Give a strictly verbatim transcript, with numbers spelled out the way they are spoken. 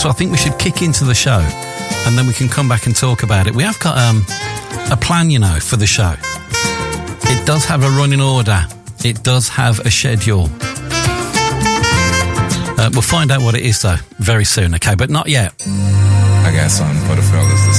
So I think we should kick into the show and then we can come back and talk about it. We have got um, a plan, you know, for the show. It does have a running order. It does have a schedule. Uh, we'll find out what it is, though, very soon, okay? But not yet. I got something for the fellas to